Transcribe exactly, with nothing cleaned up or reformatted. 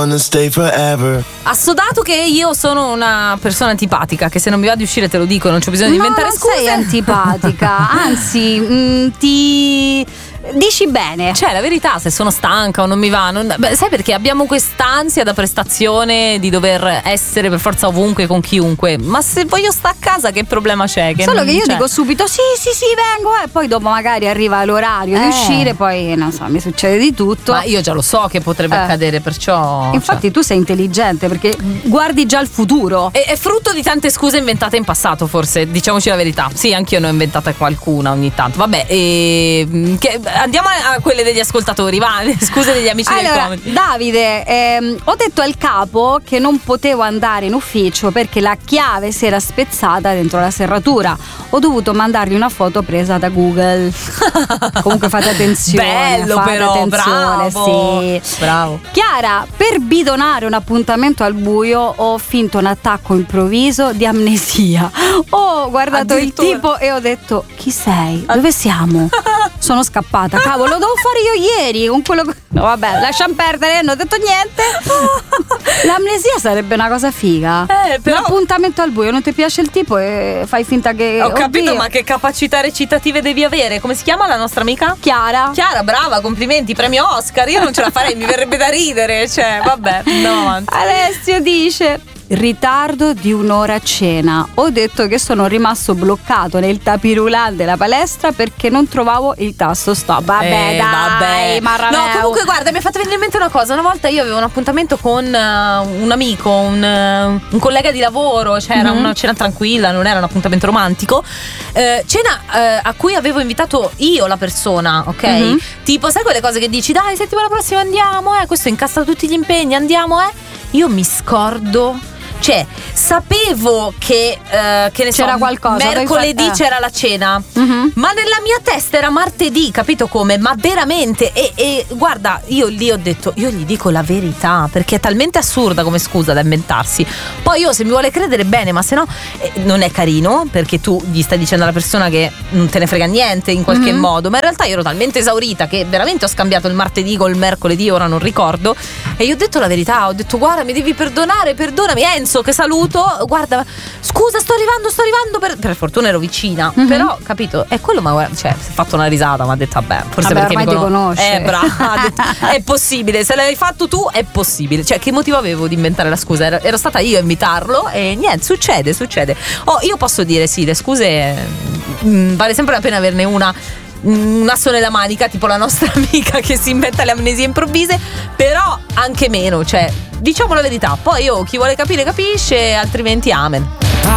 wanna stay forever. Assodato che io sono una persona antipatica, che se non mi va di uscire te lo dico, non c'ho bisogno di no, inventare non scuse. sei antipatica, anzi mh, ti dici bene. Cioè, la verità, se sono stanca o non mi va, non... Beh, sai perché abbiamo quest'ansia da prestazione di dover essere per forza ovunque con chiunque. Ma se voglio stare a casa, che problema c'è? Che Solo non... che io cioè... dico subito sì sì sì vengo e poi dopo magari arriva l'orario Eh. di uscire, poi non so, mi succede di tutto. Ma io già lo so che potrebbe Eh. accadere, perciò Infatti cioè... tu sei intelligente perché guardi già il futuro. È, è frutto di tante scuse inventate in passato, forse, diciamoci la verità. Sì, anch'io ne ho inventata qualcuna ogni tanto. Vabbè, e... che... andiamo a quelle degli ascoltatori, va, le scuse degli amici del Allora, comedy. Davide, ehm, ho detto al capo che non potevo andare in ufficio perché la chiave si era spezzata dentro la serratura. Ho dovuto mandargli una foto presa da Google. Comunque fate attenzione. Bello fate però, attenzione, bravo. sì. Bravo. Chiara, per bidonare un appuntamento al buio ho finto un attacco improvviso di amnesia. Ho guardato il Addirittura. tipo e ho detto: chi sei? Dove siamo? Sono scappata. Cavolo, lo devo fare io ieri con quello che... No vabbè, lasciamo perdere, non ho detto niente. L'amnesia sarebbe una cosa figa. Eh, però- L'appuntamento al buio, non ti piace il tipo e fai finta che... Ho capito, oddio. ma che capacità recitative devi avere? Come si chiama la nostra amica? Chiara. Chiara, brava, complimenti, premio Oscar. Io non ce la farei, mi verrebbe da ridere. Cioè, vabbè, no avanti. Alessio dice: ritardo di un'ora a cena. Ho detto che sono rimasto bloccato nel tapirulan della palestra perché non trovavo il tasto stop. Vabbè, Eh, dai, vabbè. Maraneo. No, comunque guarda, mi ha fatto venire in mente una cosa. Una volta io avevo un appuntamento con uh, un amico, un, uh, un collega di lavoro. C'era Mhm. una cena tranquilla, non era un appuntamento romantico. Eh, cena eh, a cui avevo invitato io la persona, ok? Mhm. Tipo, sai quelle cose che dici, dai, settimana prossima andiamo, eh? Questo incassa tutti gli impegni, andiamo, eh? Io mi scordo. Cioè, sapevo che, eh, che ne C'era so, qualcosa, mercoledì dovevi far- eh. c'era la cena, Mhm. ma nella mia testa era martedì, capito come? Ma veramente, e, e guarda, io lì ho detto, io gli dico la verità, perché è talmente assurda come scusa da inventarsi. Poi io, se mi vuole credere, bene, ma se no eh, non è carino, perché tu gli stai dicendo alla persona che non te ne frega niente in qualche Mhm. modo. Ma in realtà io ero talmente esaurita che veramente ho scambiato il martedì col mercoledì, ora non ricordo, e io ho detto la verità, ho detto guarda, mi devi perdonare, perdonami Enzo, che saluto, guarda, scusa, sto arrivando, sto arrivando, per, per fortuna ero vicina, Mhm. però capito, è quello, ma guarda, cioè, si è fatto una risata, ma ha detto vabbè, forse Vabbè, perché ormai mi ti cono- conosce. Eh, brava, ha detto, è possibile, se l'hai fatto tu è possibile, cioè che motivo avevo di inventare la scusa? Ero, ero stata io a invitarlo e niente, succede, succede. Oh, io posso dire sì, le scuse mh, vale sempre la pena averne una un asso nella manica, tipo la nostra amica che si inventa le amnesie improvvise, però anche meno, cioè diciamo la verità, poi io chi vuole capire capisce, altrimenti amen.